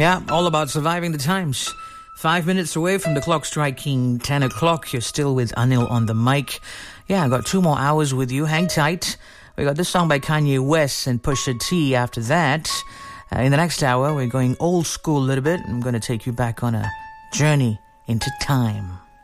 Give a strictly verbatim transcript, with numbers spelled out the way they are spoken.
Yeah, all about surviving the times. Five minutes away from the clock striking ten o'clock. You're still with Anil on the mic. Yeah, I got two more hours with you. Hang tight. We got this song by Kanye West and Pusha T after that. Uh, in the next hour, we're going old school a little bit. I'm going to take you back on a journey into time.